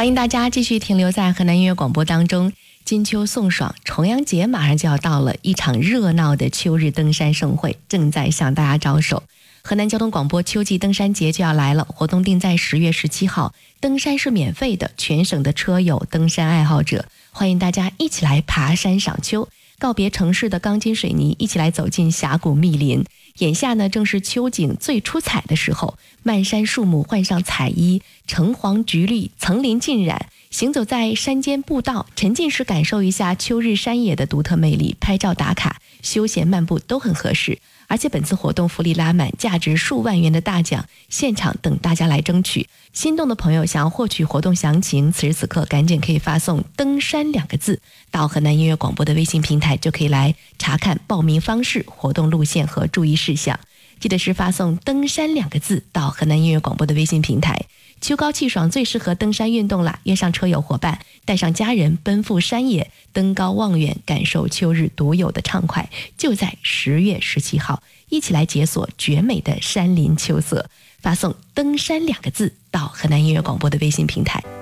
欢迎大家继续停留在河南音乐广播当中。金秋送爽，重阳节马上就要到了，一场热闹的秋日登山盛会正在向大家招手。河南交通广播秋季登山节就要来了，活动定在10月17号，登山是免费的，全省的车友、登山爱好者，欢迎大家一起来爬山赏秋，告别城市的钢筋水泥，一起来走进峡谷密林。眼下呢，正是秋景最出彩的时候，漫山树木换上彩衣，橙黄橘绿，层林尽染。行走在山间步道，沉浸式感受一下秋日山野的独特魅力，拍照打卡、休闲漫步都很合适。而且本次活动福利拉满，价值数万元的大奖现场等大家来争取。心动的朋友想要获取活动详情，此时此刻赶紧可以发送登山2个字到河南音乐广播的微信平台，就可以来查看报名方式、活动路线和注意事项。记得是发送登山2个字到河南音乐广播的微信平台。秋高气爽，最适合登山运动啦！约上车友伙伴，带上家人，奔赴山野，登高望远，感受秋日独有的畅快。就在10月17号，一起来解锁绝美的山林秋色。发送登山2个字到河南音乐广播的微信平台。